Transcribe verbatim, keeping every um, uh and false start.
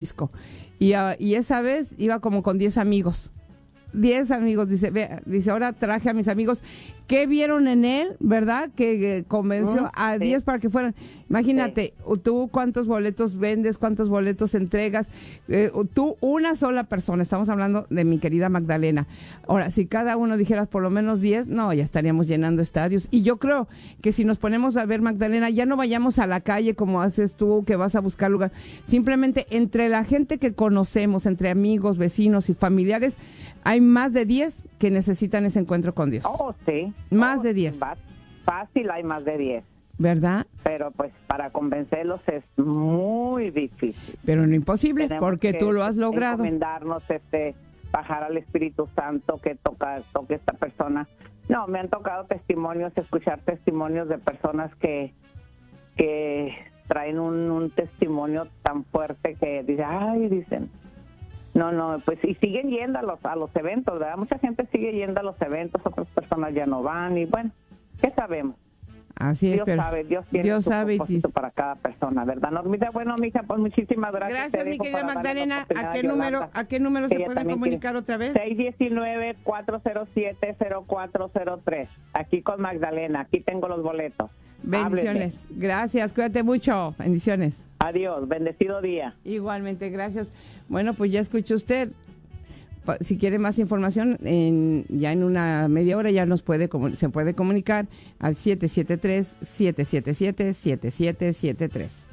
Jalisco. Y, uh, y esa vez iba como con diez amigos. diez amigos, dice, ve, dice, ahora traje a mis amigos. ¿Qué vieron en él, verdad? Que eh, convenció Mm, a sí. diez para que fueran. Imagínate, sí. Tú cuántos boletos vendes, cuántos boletos entregas. Eh, tú, una sola persona, estamos hablando de mi querida Magdalena. Ahora, si cada uno dijeras por lo menos diez, no, ya estaríamos llenando estadios. Y yo creo que si nos ponemos a ver, Magdalena, ya no vayamos a la calle como haces tú, que vas a buscar lugar. Simplemente entre la gente que conocemos, entre amigos, vecinos y familiares, hay más de diez que necesitan ese encuentro con Dios. Oh, sí. Más oh, de diez. Fácil hay más de diez. ¿Verdad? Pero pues para convencerlos es muy difícil. Pero no imposible, Tenemos porque que tú lo has logrado. Encomendarnos, este, bajar al Espíritu Santo que toca, toque esta persona. No, me han tocado testimonios, escuchar testimonios de personas que, que traen un, un testimonio tan fuerte que dicen, ay, dicen, no, no, pues y siguen yendo a los, a los eventos, ¿verdad? Mucha gente sigue yendo a los eventos, otras personas ya no van y bueno, ¿qué sabemos? Así es, Dios pero sabe, Dios tiene Dios su sabe propósito y... para cada persona, ¿verdad, Normita? Bueno, mija, pues muchísimas gracias. Gracias, mi querida Magdalena. ¿A qué Yolanda, número, a qué número se puede comunicar otra vez? seis uno nueve, cuatro cero siete, cero cuatro cero tres. Aquí con Magdalena, aquí tengo los boletos. Bendiciones. Hábleme. Gracias, cuídate mucho. Bendiciones. Adiós, bendecido día. Igualmente, gracias. Bueno, pues ya escuchó usted. Si quiere más información, en, ya en una media hora ya nos puede se puede comunicar al siete siete tres, siete siete siete, siete siete siete tres.